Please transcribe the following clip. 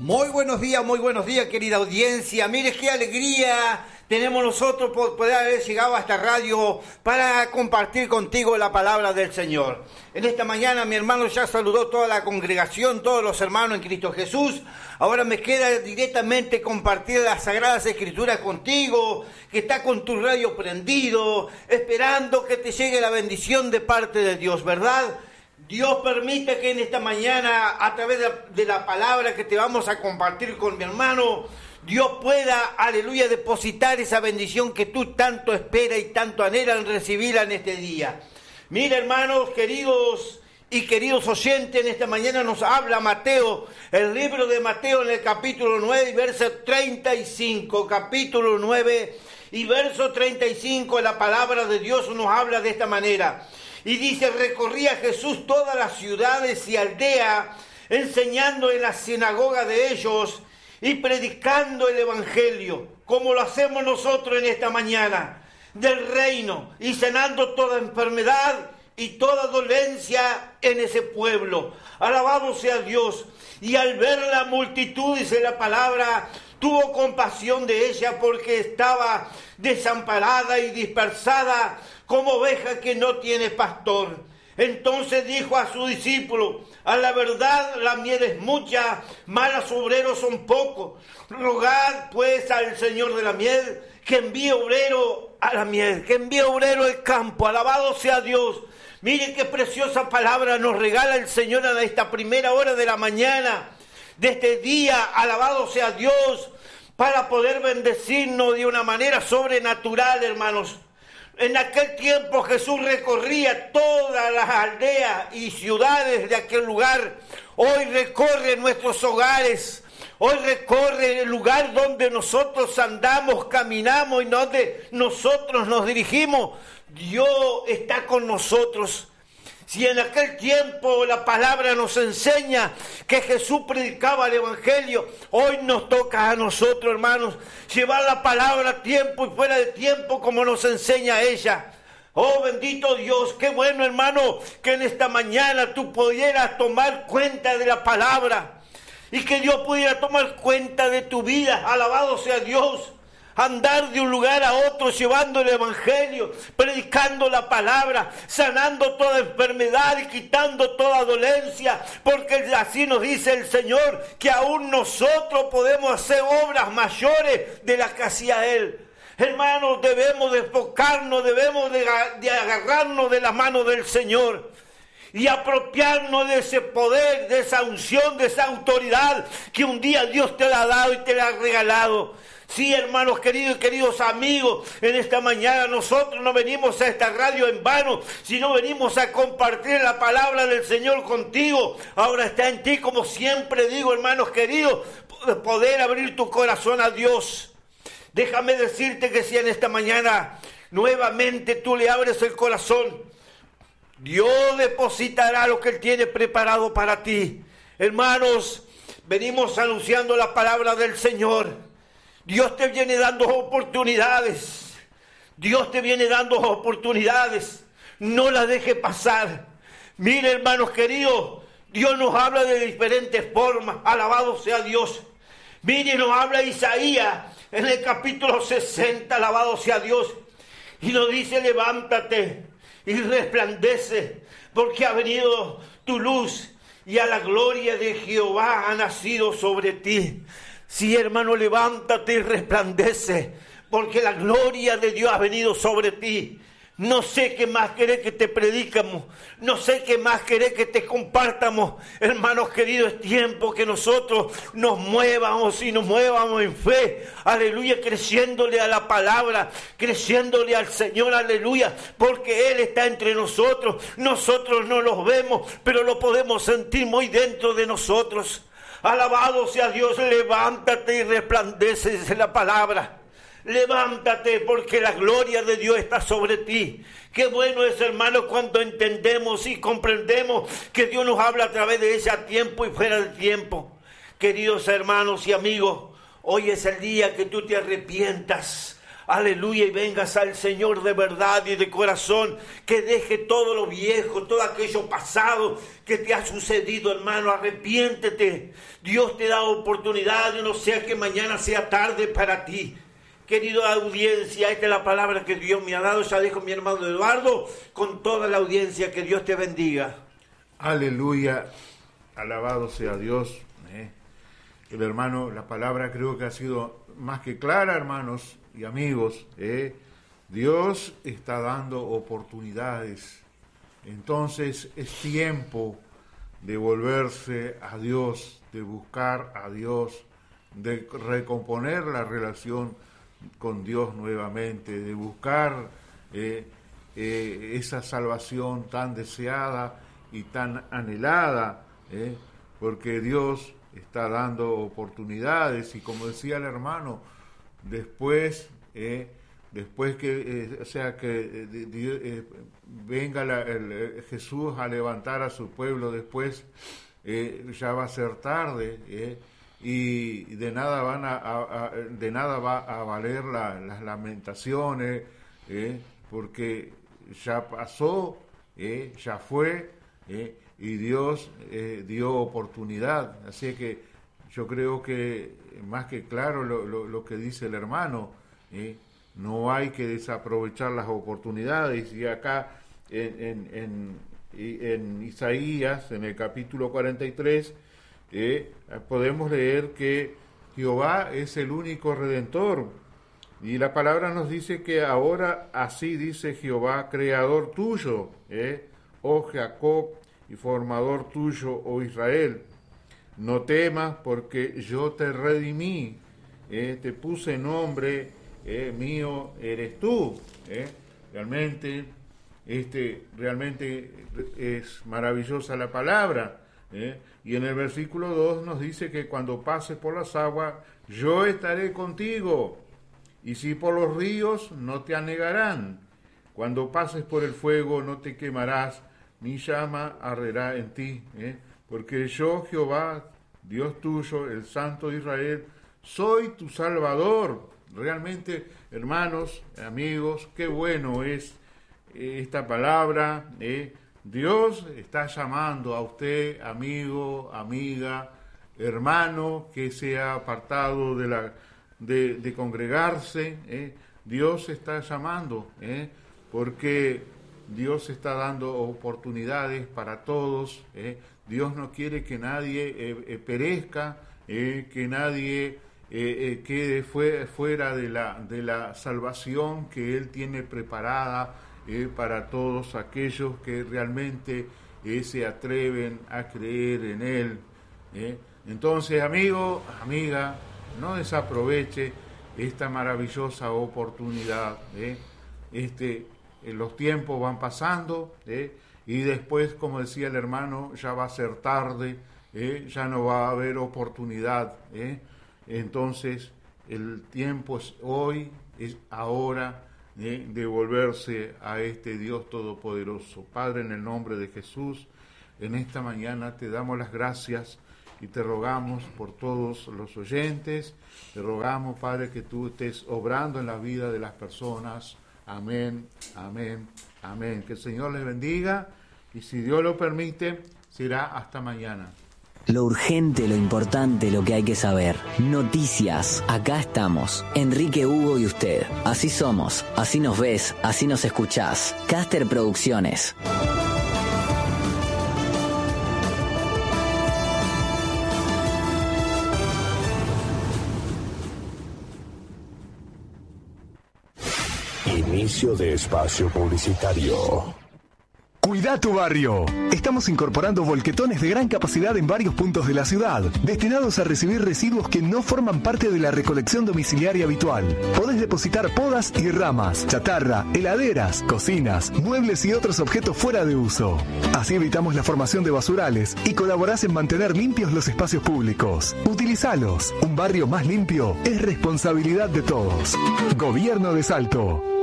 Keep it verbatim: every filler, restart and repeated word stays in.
Muy buenos días, muy buenos días, querida audiencia. Mire qué alegría tenemos nosotros por poder haber llegado a esta radio para compartir contigo la palabra del Señor. En esta mañana mi hermano ya saludó toda la congregación, todos los hermanos en Cristo Jesús. Ahora me queda directamente compartir las Sagradas Escrituras contigo, que está con tu radio prendido, esperando que te llegue la bendición de parte de Dios, ¿verdad? Dios permite que en esta mañana, a través de la, de la palabra que te vamos a compartir con mi hermano, Dios pueda, aleluya, depositar esa bendición que tú tanto esperas y tanto anhelas recibirla en este día. Mira, hermanos, queridos y queridos oyentes, en esta mañana nos habla Mateo, el libro de Mateo en el capítulo nueve, verso treinta y cinco, capítulo nueve y verso treinta y cinco, la palabra de Dios nos habla de esta manera. Y dice, recorría Jesús todas las ciudades y aldeas, enseñando en la sinagoga de ellos y predicando el evangelio, como lo hacemos nosotros en esta mañana, del reino, y sanando toda enfermedad y toda dolencia en ese pueblo. Alabado sea Dios. Y al ver la multitud, dice la palabra, tuvo compasión de ella porque estaba desamparada y dispersada como oveja que no tiene pastor. Entonces dijo a su discípulo, a la verdad la miel es mucha, mas los obreros son pocos. Rogad pues al Señor de la miel que envíe obrero a la miel, que envíe obrero al campo. Alabado sea Dios. Mire qué preciosa palabra nos regala el Señor a esta primera hora de la mañana de este día. Alabado sea Dios, para poder bendecirnos de una manera sobrenatural, hermanos. En aquel tiempo Jesús recorría todas las aldeas y ciudades de aquel lugar. Hoy recorre nuestros hogares. Hoy recorre el lugar donde nosotros andamos, caminamos y donde nosotros nos dirigimos. Dios está con nosotros. Si en aquel tiempo la palabra nos enseña que Jesús predicaba el evangelio, hoy nos toca a nosotros, hermanos, llevar la palabra a tiempo y fuera de tiempo como nos enseña ella. Oh, bendito Dios, qué bueno, hermano, que en esta mañana tú pudieras tomar cuenta de la palabra y que Dios pudiera tomar cuenta de tu vida. Alabado sea Dios. Andar de un lugar a otro llevando el evangelio, predicando la palabra, sanando toda enfermedad y quitando toda dolencia, porque así nos dice el Señor, que aún nosotros podemos hacer obras mayores de las que hacía Él. Hermanos, debemos de enfocarnos, debemos de, de agarrarnos de la mano del Señor y apropiarnos de ese poder, de esa unción, de esa autoridad que un día Dios te la ha dado y te la ha regalado. Sí, hermanos queridos y queridos amigos, en esta mañana nosotros no venimos a esta radio en vano, sino venimos a compartir la palabra del Señor contigo. Ahora está en ti, como siempre digo, hermanos queridos, poder abrir tu corazón a Dios. Déjame decirte que si en esta mañana nuevamente tú le abres el corazón, Dios depositará lo que Él tiene preparado para ti. Hermanos, venimos anunciando la palabra del Señor. Dios te viene dando oportunidades. Dios te viene dando oportunidades. No las deje pasar. Mire, hermanos queridos, Dios nos habla de diferentes formas. Alabado sea Dios. Mire, nos habla Isaías en el capítulo sesenta. Alabado sea Dios. Y nos dice, levántate y resplandece, porque ha venido tu luz y a la gloria de Jehová ha nacido sobre ti. Sí, hermano, levántate y resplandece, porque la gloria de Dios ha venido sobre ti. No sé qué más querés que te predicamos, no sé qué más querés que te compartamos. Hermanos queridos, es tiempo que nosotros nos muevamos y nos muevamos en fe, aleluya, creciéndole a la palabra, creciéndole al Señor, aleluya, porque Él está entre nosotros. Nosotros no los vemos, pero lo podemos sentir muy dentro de nosotros. Alabado sea Dios, levántate y resplandece, dice la palabra. Levántate porque la gloria de Dios está sobre ti. Qué bueno es, hermano, cuando entendemos y comprendemos que Dios nos habla a través de ese a tiempo y fuera de tiempo. Queridos hermanos y amigos, hoy es el día que tú te arrepientas. aleluya, y vengas al Señor de verdad y de corazón, que deje todo lo viejo, todo aquello pasado que te ha sucedido, hermano. Arrepiéntete. Dios te da oportunidad, y no sea que mañana sea tarde para ti. Querido audiencia, esta es la palabra que Dios me ha dado. Ya dejo mi hermano Eduardo con toda la audiencia. Que Dios te bendiga. Aleluya, alabado sea Dios. Eh. El hermano, la palabra creo que ha sido más que clara, hermanos y amigos. Eh. Dios está dando oportunidades. Entonces es tiempo de volverse a Dios, de buscar a Dios, de recomponer la relación con Dios nuevamente, de buscar eh, eh, esa salvación tan deseada y tan anhelada, eh, porque Dios está dando oportunidades, y como decía el hermano, después eh, después que eh, o sea que eh, eh, venga la, el, eh, Jesús a levantar a su pueblo, después eh, ya va a ser tarde, eh, y de nada van a, a, a de nada va a valer la, las lamentaciones, eh, porque ya pasó, eh, ya fue, eh, y Dios eh, dio oportunidad. Así que yo creo que más que claro lo, lo, lo que dice el hermano, eh, no hay que desaprovechar las oportunidades. Y acá en, en, en, en Isaías, en el capítulo cuarenta y tres, Eh, podemos leer que Jehová es el único Redentor, y la palabra nos dice que ahora así dice Jehová, creador tuyo, eh, oh Jacob, y formador tuyo, oh Israel. No temas, porque yo te redimí, eh, te puse nombre, eh, mío eres tú. Eh. Realmente, este, realmente es maravillosa la palabra. Eh. Y en el versículo dos nos dice que cuando pases por las aguas, yo estaré contigo, y si por los ríos, no te anegarán. Cuando pases por el fuego, no te quemarás, ni llama arderá en ti. ¿eh? Porque yo, Jehová, Dios tuyo, el Santo de Israel, soy tu Salvador. Realmente, hermanos, amigos, qué bueno es esta palabra, ¿eh? Dios está llamando a usted, amigo, amiga, hermano, que se ha apartado de, la, de, de congregarse. ¿eh? Dios está llamando, ¿eh? porque Dios está dando oportunidades para todos. ¿eh? Dios no quiere que nadie eh, eh, perezca, eh, que nadie eh, eh, quede fue, fuera de la, de la salvación que Él tiene preparada Eh, para todos aquellos que realmente eh, se atreven a creer en Él. Eh. Entonces, amigo, amiga, no desaproveche esta maravillosa oportunidad. Eh. Este, eh, los tiempos van pasando eh, y después, como decía el hermano, ya va a ser tarde, eh, ya no va a haber oportunidad. Eh. Entonces, el tiempo es hoy, es ahora, Eh, de volverse a este Dios todopoderoso. Padre, en el nombre de Jesús, en esta mañana te damos las gracias y te rogamos por todos los oyentes. Te rogamos, Padre, que tú estés obrando en la vida de las personas. Amén, amén, amén. Que el Señor les bendiga, y si Dios lo permite, será hasta mañana. Lo urgente, lo importante, lo que hay que saber. Noticias. Acá estamos. Enrique, Hugo y usted. Así somos. Así nos ves. Así nos escuchás. Caster Producciones. Inicio de espacio publicitario. Cuida tu barrio. Estamos incorporando volquetones de gran capacidad en varios puntos de la ciudad, destinados a recibir residuos que no forman parte de la recolección domiciliaria habitual. Podés depositar podas y ramas, chatarra, heladeras, cocinas, muebles y otros objetos fuera de uso. Así evitamos la formación de basurales y colaborás en mantener limpios los espacios públicos. Utilizalos. Un barrio más limpio es responsabilidad de todos. Gobierno de Salto.